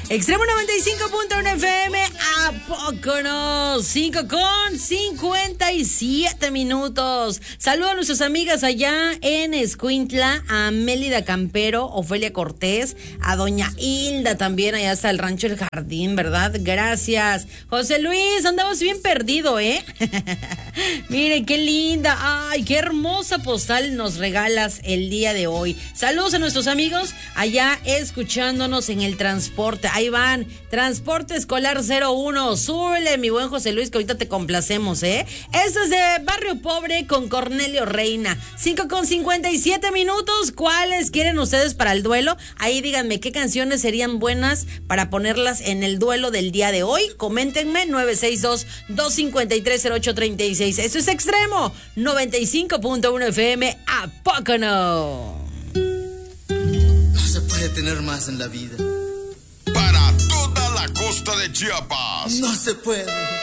Extremo 95.1 FM, ¿a poco no? 5:57. Saludos a nuestras amigas allá en Escuintla, a Mélida Campero, Ofelia Cortés, a doña Hilda también, allá hasta el Rancho El Jardín, ¿verdad? Gracias. José Luis, andamos bien perdido, ¿eh? Miren, qué linda. Ay, qué hermosa postal nos regalas el día de hoy. Saludos a nuestros amigos allá escuchándonos en el transporte. Ahí van, Transporte Escolar 01. Súbele, mi buen José Luis, que ahorita te complacemos, ¿eh? Esto es de Barrio Pobre con Cornelio Reina. 5:57. ¿Cuáles quieren ustedes para el duelo? Ahí díganme qué canciones serían buenas para ponerlas en el duelo del día de hoy. Coméntenme, 962-253-0836. Eso es Extremo 95.1 FM. ¿A poco no? No se puede tener más en la vida. Para toda la costa de Chiapas. No se puede.